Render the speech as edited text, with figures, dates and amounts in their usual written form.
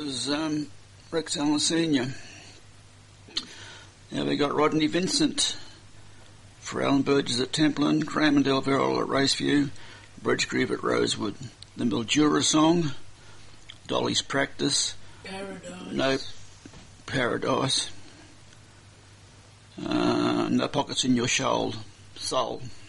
was Rex Allen Sr. Now we got Rodney Vincent for Alan Burgess at Templin, Graham and Delverol at Raceview, Bridge Grieve at Rosewood. The Mildura Song, Dolly's Practice, Paradise, No Pockets in Your Soul.